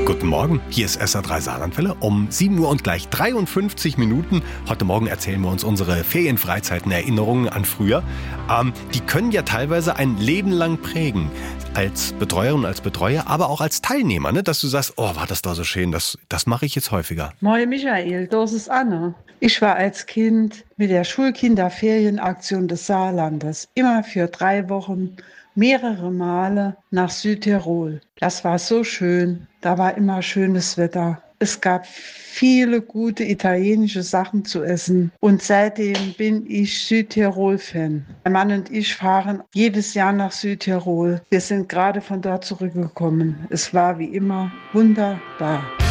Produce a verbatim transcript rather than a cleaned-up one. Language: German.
Guten Morgen, hier ist S R drei Saarlandwelle um sieben Uhr und gleich dreiundfünfzig Minuten. Heute Morgen erzählen wir uns unsere Ferienfreizeiten, Erinnerungen an früher. Ähm, die können ja teilweise ein Leben lang prägen. Als Betreuerin, als Betreuer, aber auch als Teilnehmer, ne? Dass du sagst, oh, war das da so schön, das, das mache ich jetzt häufiger. Moin Michael, das ist Anne. Ich war als Kind mit der Schulkinderferienaktion des Saarlandes immer für drei Wochen mehrere Male nach Südtirol. Das war so schön, da war immer schönes Wetter. Es gab viele gute italienische Sachen zu essen und seitdem bin ich Südtirol-Fan. Mein Mann und ich fahren jedes Jahr nach Südtirol. Wir sind gerade von dort zurückgekommen. Es war wie immer wunderbar.